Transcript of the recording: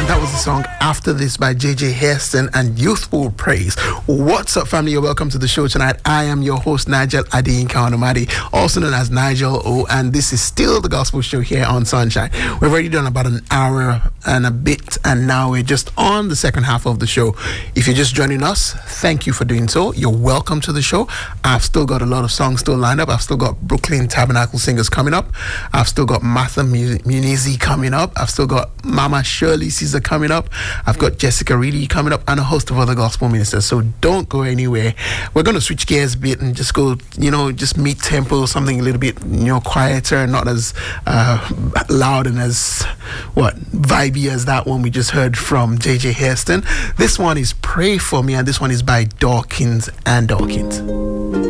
That was the song After This by JJ Hairston and Youthful Praise. What's up, family? You're welcome to the show tonight. I am your host, Nigel Adeyinka Onomadi, also known as Nigel O, and this is still the Gospel Show here on Sunshine. We've already done about an hour and a bit, and now we're just on the second half of the show. If you're just joining us, thank you for doing so. You're welcome to the show. I've still got a lot of songs still lined up. I've still got Brooklyn Tabernacle Singers coming up. I've still got Martha Munizi coming up. I've still got Mama Shirley Caesar coming up. I've got Jessica Reedy coming up and a host of other gospel ministers. So don't go anywhere. We're going to switch gears a bit and just go, just meet tempo, something a little bit, quieter, not as loud and as, vibey as that one we just heard from JJ Hairston. This one is Pray For Me, and this one is by Dawkins and Dawkins.